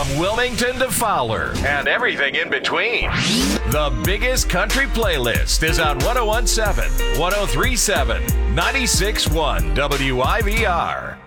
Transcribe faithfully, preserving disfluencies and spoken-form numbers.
From Wilmington to Fowler and everything in between. The biggest country playlist is on one oh one point seven, one oh three point seven, ninety-six point one W I V R.